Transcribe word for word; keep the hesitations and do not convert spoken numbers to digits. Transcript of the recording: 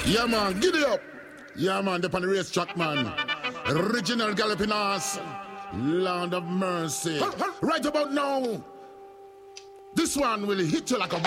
Yeah, man, giddy up. Yeah, man, they're on the racetrack, man. Original galloping ass. Land of mercy. Right about now, this one will hit you like a